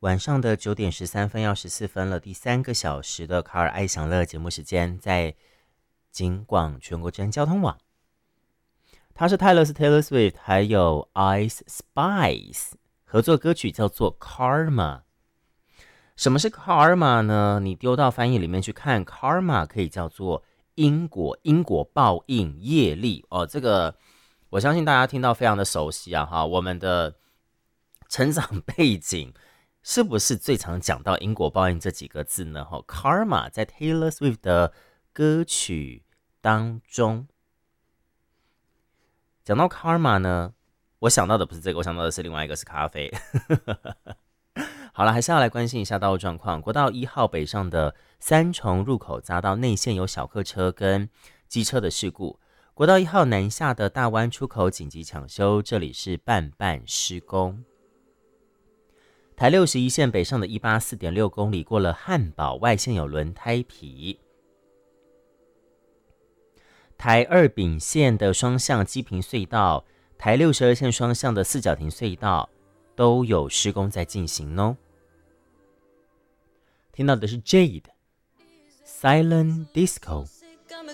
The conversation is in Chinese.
晚上的9点13分要14分了，第3个小时的卡尔爱享乐节目时间，在警广全国治安交通网。它是泰勒斯 Taylor Swift 还有 Ice Spice 合作歌曲，叫做 Karma。 什么是 Karma 呢？你丢到翻译里面去看， Karma 可以叫做因果，因果报应，业力哦。这个我相信大家听到非常的熟悉啊哈，我们的成长背景是不是最常讲到因果报应这几个字呢？ Karma 在 Taylor Swift 的歌曲当中，讲到 Karma 呢，我想到的不是这个，我想到的是另外一个，是咖啡。好了，还是要来关心一下道路状况。国道1号北上的三重入口匝道内线有小客车跟机车的事故。国道1号南下的大湾出口紧急抢修，这里是半施工。台61线北上的184.6公里过了汉堡外线有轮胎皮。台2丙线的双向基平隧道，台62线双向的四角亭隧道都有施工在进行哦。听到的是 Jade Silent Disco。